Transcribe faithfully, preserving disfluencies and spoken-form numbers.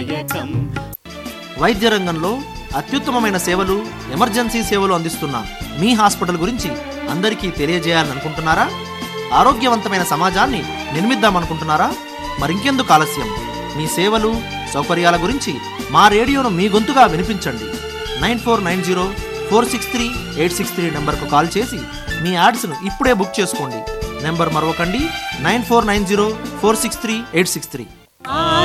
దాయకం. వైద్య రంగంలో అత్యుత్తమమైన సేవలు, ఎమర్జెన్సీ సేవలు అందిస్తున్న మీ హాస్పిటల్ గురించి అందరికీ తెలియజేయాలనుకుంటున్నారా? ఆరోగ్యవంతమైన సమాజాన్ని నిర్మిద్దామనుకుంటున్నారా? మరింకెందుకు ఆలస్యం? మీ సేవలు, సౌకర్యాల గురించి మా రేడియోను మీ గొంతుగా వినిపించండి. Nine four nine zero four six three eight six three నెంబర్కు కాల్ చేసి మీ యాడ్స్ను ఇప్పుడే బుక్ చేసుకోండి. Number మరొకండి, nine four nine zero four six three eight six three.